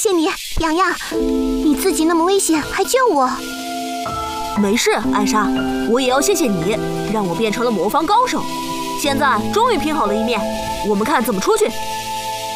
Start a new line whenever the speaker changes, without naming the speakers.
谢你，洋洋，你自己那么危险还救我。
没事，艾莎，我也要谢谢你，让我变成了魔方高手。现在终于拼好了一面，我们看怎么出去。